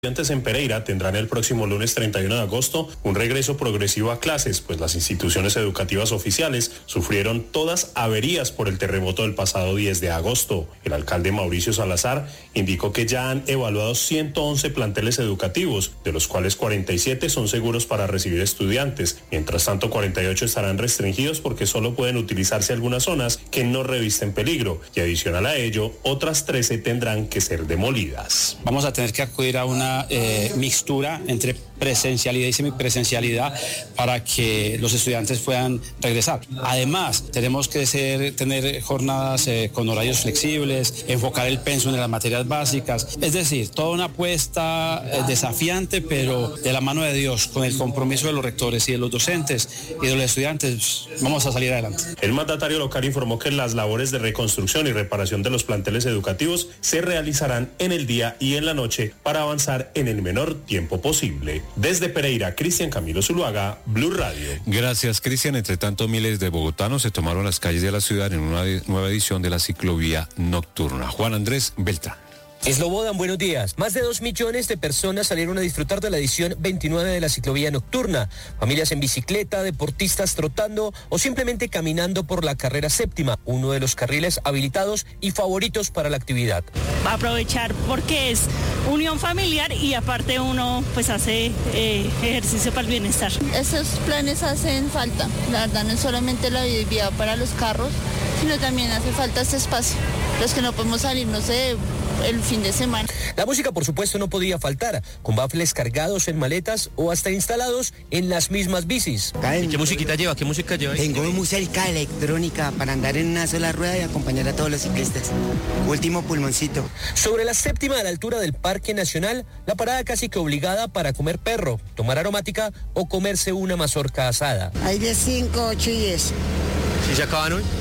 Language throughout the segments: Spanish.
Estudiantes en Pereira tendrán el próximo lunes 31 de agosto un regreso progresivo a clases, pues las instituciones educativas oficiales sufrieron todas averías por el terremoto del pasado 10 de agosto. El alcalde Mauricio Salazar indicó que ya han evaluado 111 planteles educativos, de los cuales 47 son seguros para recibir estudiantes. Mientras tanto, 48 estarán restringidos porque solo pueden utilizarse algunas zonas que no revisten peligro, y adicional a ello, otras 13 tendrán que ser demolidas. Vamos a tener que acudir a una mixtura entre presencialidad y semipresencialidad para que los estudiantes puedan regresar. Además, tenemos que tener jornadas con horarios flexibles, enfocar el pensum en las materias básicas, es decir, toda una apuesta desafiante, pero de la mano de Dios, con el compromiso de los rectores y de los docentes y de los estudiantes, vamos a salir adelante. El mandatario local informó que las labores de reconstrucción y reparación de los planteles educativos se realizarán en el día y en la noche para avanzar en el menor tiempo posible. Desde Pereira, Cristian Camilo Zuluaga, Blue Radio. Gracias, Cristian. Entre tanto, miles de bogotanos se tomaron las calles de la ciudad en una nueva edición de la ciclovía nocturna. Juan Andrés Beltrán. Slobodan, buenos días. Más de 2 millones de personas salieron a disfrutar de la edición 29 de la ciclovía nocturna. Familias en bicicleta, deportistas trotando o simplemente caminando por la carrera séptima, uno de los carriles habilitados y favoritos para la actividad. Aprovechar porque es unión familiar y aparte uno pues hace ejercicio para el bienestar. Esos planes hacen falta. La verdad no es solamente la vía para los carros, sino también hace falta este espacio. Los que no podemos salir, no sé, el fin de semana. La música, por supuesto, no podía faltar, con baffles cargados en maletas o hasta instalados en las mismas bicis. ¿Y qué musiquita lleva? ¿Qué música lleva? Tengo música electrónica para andar en una sola rueda y acompañar a todos los ciclistas. Último pulmoncito. Sobre la séptima, a la altura del Parque Nacional, la parada casi que obligada para comer perro, tomar aromática o comerse una mazorca asada. Hay de 5, 8 y 10. ¿Sí se acaban hoy?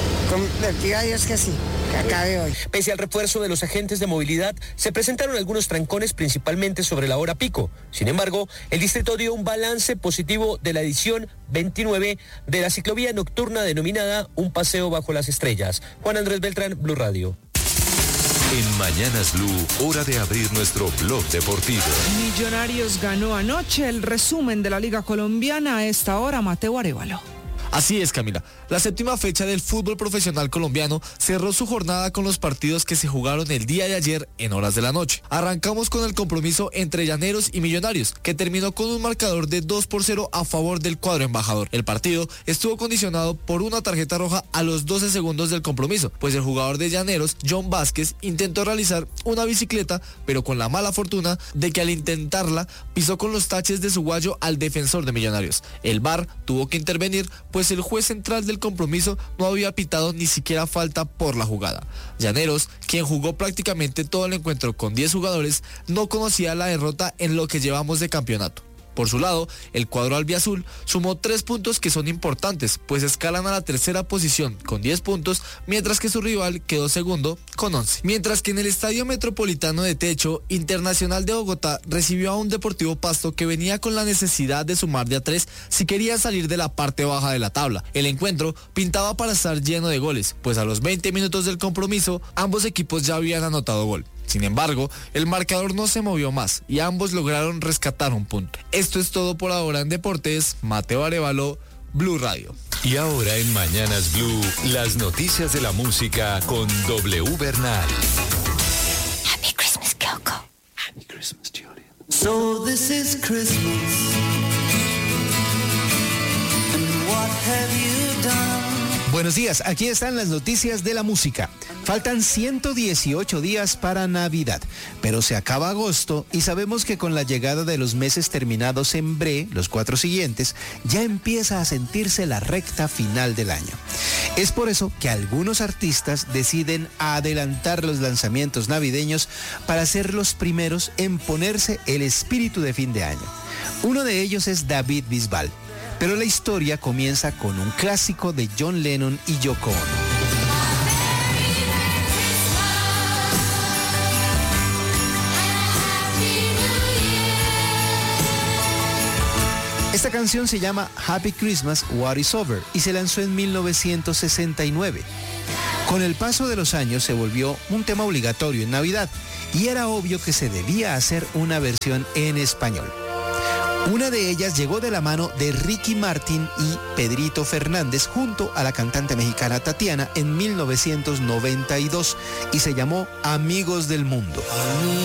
Diga Dios que sí. Que acabe hoy. Pese al refuerzo de los agentes de movilidad, se presentaron algunos trancones principalmente sobre la hora pico. Sin embargo, el distrito dio un balance positivo de la edición 29 de la ciclovía nocturna denominada Un Paseo Bajo las Estrellas. Juan Andrés Beltrán, Blue Radio. En Mañanas Blue, hora de abrir nuestro blog deportivo. Millonarios ganó anoche. El resumen de la Liga Colombiana a esta hora, Mateo Arévalo. Así es, Camila. La séptima fecha del fútbol profesional colombiano cerró su jornada con los partidos que se jugaron el día de ayer en horas de la noche. Arrancamos con el compromiso entre Llaneros y Millonarios, que terminó con un marcador de 2-0 a favor del cuadro embajador. El partido estuvo condicionado por una tarjeta roja a los 12 segundos del compromiso, pues el jugador de Llaneros, John Vázquez, intentó realizar una bicicleta, pero con la mala fortuna de que al intentarla pisó con los taches de su guayo al defensor de Millonarios. El VAR tuvo que intervenir, pues el juez central del compromiso no había pitado ni siquiera falta por la jugada. Llaneros, quien jugó prácticamente todo el encuentro con 10 jugadores, no conocía la derrota en lo que llevamos de campeonato. Por su lado, el cuadro albiazul sumó 3 puntos que son importantes, pues escalan a la tercera posición con 10 puntos, mientras que su rival quedó segundo con 11. Mientras que en el Estadio Metropolitano de Techo, Internacional de Bogotá recibió a un Deportivo Pasto que venía con la necesidad de sumar de a 3 si quería salir de la parte baja de la tabla. El encuentro pintaba para estar lleno de goles, pues a los 20 minutos del compromiso, ambos equipos ya habían anotado gol. Sin embargo, el marcador no se movió más y ambos lograron rescatar un punto. Esto es todo por ahora en Deportes. Mateo Arévalo, Blue Radio. Y ahora en Mañanas Blue, las noticias de la música con W Bernal. Happy Christmas, Kyoko. Happy Christmas, Julian. So this is Christmas. And what have you done? Buenos días, aquí están las noticias de la música. Faltan 118 días para Navidad, pero se acaba agosto y sabemos que con la llegada de los meses terminados en bre, los 4 siguientes, ya empieza a sentirse la recta final del año. Es por eso que algunos artistas deciden adelantar los lanzamientos navideños para ser los primeros en ponerse el espíritu de fin de año. Uno de ellos es David Bisbal. Pero la historia comienza con un clásico de John Lennon y Yoko Ono. Esta canción se llama Happy Christmas, What is Over y se lanzó en 1969. Con el paso de los años se volvió un tema obligatorio en Navidad y era obvio que se debía hacer una versión en español. Una de ellas llegó de la mano de Ricky Martin y Pedrito Fernández junto a la cantante mexicana Tatiana en 1992 y se llamó Amigos del Mundo.